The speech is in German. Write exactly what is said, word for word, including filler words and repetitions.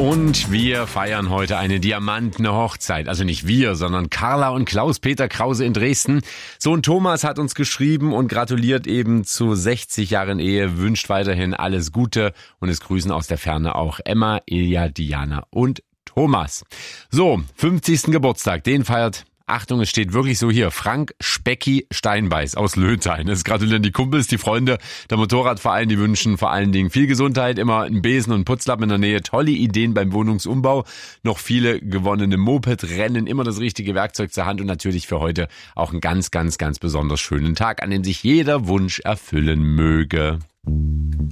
Und wir feiern heute eine diamantene Hochzeit. Also nicht wir, sondern Carla und Klaus-Peter Krause in Dresden. Sohn Thomas hat uns geschrieben und gratuliert eben zu sechzig Jahren Ehe, wünscht weiterhin alles Gute und es grüßen aus der Ferne auch Emma, Ilja, Diana und Thomas. So, fünfzigsten Geburtstag, den feiert, Achtung, es steht wirklich so hier, Frank Specki Steinbeiß aus Löthain. Es gratulieren die Kumpels, die Freunde, der Motorradverein, die wünschen vor allen Dingen viel Gesundheit, immer einen Besen und einen Putzlappen in der Nähe, tolle Ideen beim Wohnungsumbau, noch viele gewonnene Moped-Rennen, immer das richtige Werkzeug zur Hand und natürlich für heute auch einen ganz, ganz, ganz besonders schönen Tag, an dem sich jeder Wunsch erfüllen möge.